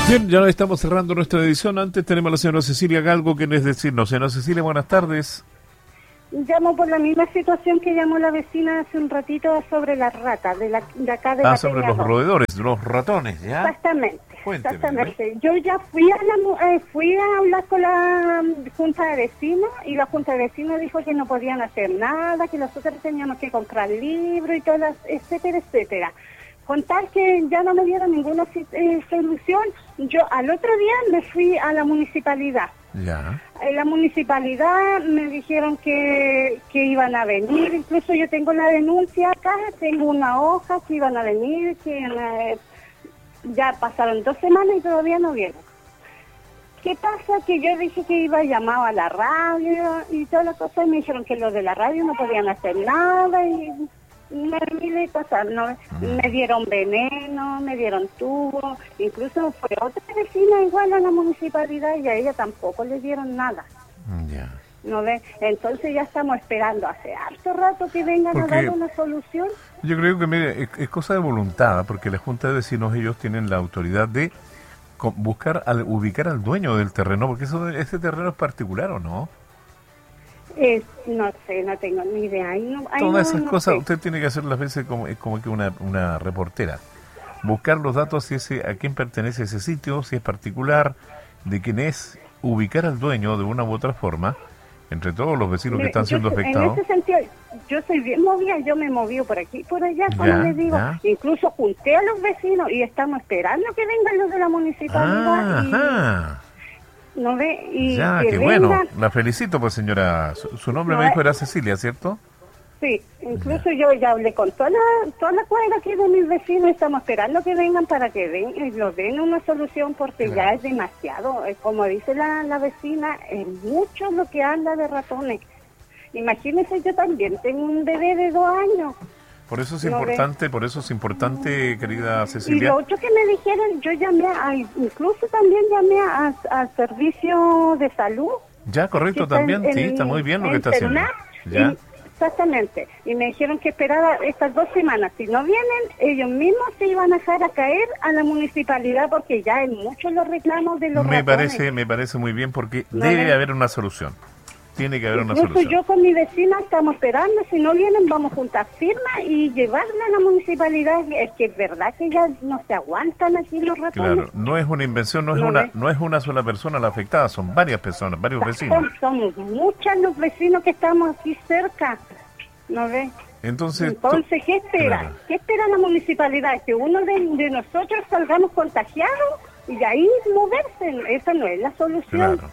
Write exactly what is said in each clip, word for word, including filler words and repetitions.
Bien, ya estamos cerrando nuestra edición. Antes tenemos a la señora Cecilia Galgo, quien es decirnos. Señora Cecilia, buenas tardes. Llamo por la misma situación que llamó la vecina hace un ratito sobre las ratas de, la, de acá de Ah, la sobre Peña los dos. roedores, los ratones, ¿ya? Exactamente, Cuénteme, exactamente. Yo ya fui a la, eh, fui a hablar con la um, Junta de Vecinos y la Junta de Vecinos dijo que no podían hacer nada, que nosotros teníamos que comprar libros y todas, etcétera, etcétera. Con tal que ya no me dieron ninguna eh, solución, yo al otro día me fui a la municipalidad. Ya. En la municipalidad me dijeron que, que iban a venir, incluso yo tengo la denuncia acá, tengo una hoja que iban a venir, que eh, ya pasaron dos semanas y todavía no vieron. ¿Qué pasa? Que yo dije que iba llamado a la radio y todas las cosas y me dijeron que los de la radio no podían hacer nada y me olvidé de cosas, ¿no? Me dieron veneno, me dieron tubo, incluso fue otra vecina igual a la municipalidad y a ella tampoco le dieron nada. Ya. ¿No ve? Entonces ya estamos esperando hace harto rato que vengan Porque a dar una solución. Yo creo que mire, es, es cosa de voluntad, porque la Junta de Vecinos, ellos tienen la autoridad de co- buscar, al, ubicar al dueño del terreno, porque eso, ese terreno es particular, ¿o no? Eh, no sé, no tengo ni idea. Ahí no, ahí Todas no, esas no cosas sé. usted tiene que hacer las veces como, es como que una, una reportera. Buscar los datos, si ese, a quién pertenece ese sitio, si es particular, de quién es, ubicar al dueño de una u otra forma, entre todos los vecinos Mire, que están yo siendo soy- afectados. En ese sentido, yo soy bien movida, yo me moví por aquí, por allá, como Ya, les digo. ya. Incluso junté a los vecinos y estamos esperando que vengan los de la municipalidad. y, Ajá. ¿no ve? Y Ya, que qué bueno. vengan. La felicito, pues, señora. Su, su nombre No, me dijo eh. era Cecilia, ¿cierto? Sí, incluso yo ya hablé con toda la, toda la cuadra aquí de mis vecinos, estamos esperando que vengan para que den, eh, nos den una solución porque Claro. ya es demasiado, eh, como dice la, la vecina, es mucho lo que anda de ratones. Imagínense, yo también tengo un bebé de dos años. Por eso es No ve. importante, por eso es importante, querida Y Cecilia. lo otro que me dijeron, yo llamé, a, incluso también llamé a- al servicio de salud. Ya, correcto, que está también, en- sí, en- está muy bien lo que en está haciendo. Cernar, Ya. y- exactamente. Y me dijeron que esperaba estas dos semanas. Si no vienen, ellos mismos se iban a dejar a caer a la municipalidad porque ya hay muchos los reclamos de los Me ratones. parece, me parece muy bien porque No debe ve. haber una solución. Tiene que haber una Incluso solución. yo con mi vecina estamos esperando, si no vienen vamos a juntar firmas y llevarla a la municipalidad. Es que es verdad que ya no se aguantan aquí los ratones. Claro, no es una invención, no es No una, ve. no es una sola persona la afectada, son varias personas, varios vecinos. Son, somos muchos los vecinos que estamos aquí cerca, ¿no ves? Entonces, Entonces, ¿qué espera? Claro. ¿Qué espera la municipalidad? Que uno de, de nosotros salgamos contagiados y de ahí moverse. Esa no es la solución. claro.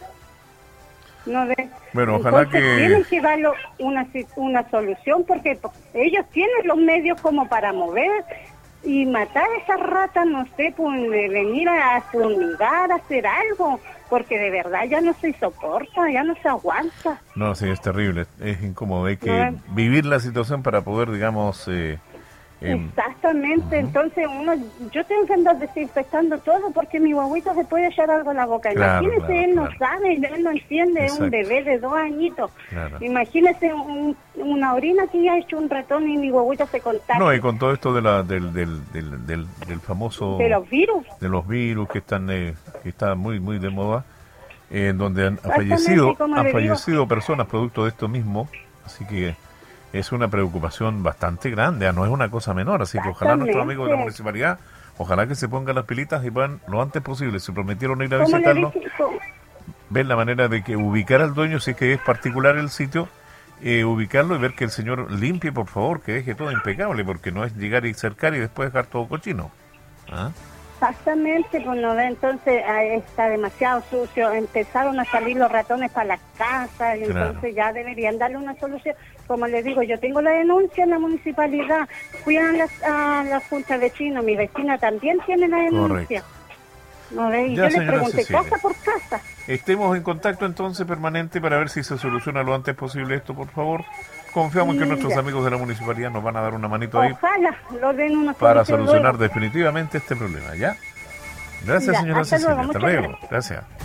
¿No ves? Bueno, ojalá Entonces, que- tienen que darle una, si- una solución porque po- ellos tienen los medios como para mover y matar a esas ratas, no sé, pues de venir a fumigar, a hacer algo, porque de verdad ya no se soporta, ya no se aguanta. No, sí, es terrible, es incómodo. Hay que No. vivir la situación para poder, digamos, eh, em, Exactamente, entonces uno, yo tengo que andar desinfectando todo porque mi guaguito se puede echar algo en la boca. Claro, Imagínese, claro, él no claro. sabe, él no entiende, es un Exacto. bebé de dos añitos. Claro. Imagínese un- una orina que ha hecho un ratón y mi guaguito se contagia No, y con todo esto de la, del, del, del, del, del famoso... de los virus. de los virus que están eh, que está muy muy de moda, eh, en donde han ha Exactamente, fallecido como han le digo. fallecido personas producto de esto mismo, así que es una preocupación bastante grande, ah, no es una cosa menor, así que ojalá nuestros amigos de la Exactamente. municipalidad, ojalá que se pongan las pilitas y puedan lo antes posible, si prometieron ir a Como le visitarlo, dije, co- ver la manera de que ubicar al dueño, si es que es particular el sitio, eh, ubicarlo y ver que el señor limpie, por favor, que deje todo impecable, porque no es llegar y cercar y después dejar todo cochino. ¿Ah? Exactamente, pues no ve, entonces ah, está demasiado sucio, empezaron a salir los ratones para las casas, y Claro. entonces ya deberían darle una solución. Como les digo, yo tengo la denuncia en la municipalidad, fui a la, a la junta de vecinos, mi vecina también tiene la denuncia. ¿No ve? Y Ya, yo les señora pregunté Cecilia. casa por casa. Estemos en contacto entonces permanente para ver si se soluciona lo antes posible esto, por favor. Confiamos en que Mm, nuestros ya. amigos de la municipalidad nos van a dar una manito ahí Ojalá lo den una para solución solucionar luego. definitivamente este problema, ¿ya? Gracias, Ya, señora hasta Cecilia. luego, Hasta muchas luego. Gracias.